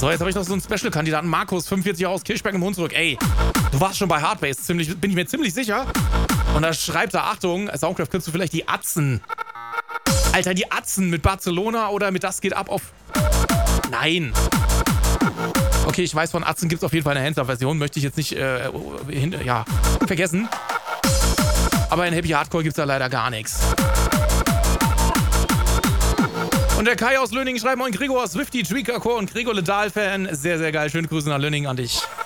So, jetzt habe ich noch so einen Special-Kandidaten. Markus, 45 aus Kirchberg im Hunsrück. Ey, du warst schon bei Hardbase, bin ich mir ziemlich sicher. Und da schreibt er, Achtung, Soundcraft, kennst du vielleicht die Atzen? Alter, die Atzen mit Barcelona oder mit Das geht ab auf... Nein. Okay, ich weiß, von Atzen gibt es auf jeden Fall eine Hands-Up-Version. Möchte ich jetzt nicht vergessen. Aber in Happy Hardcore gibt es da leider gar nichts. Und der Kai aus Löningen schreibt, moin Gregor, Swifty, Tweaker Core und Gregor Ledal-Fan. Sehr, sehr geil. Schöne Grüße nach Löningen an dich.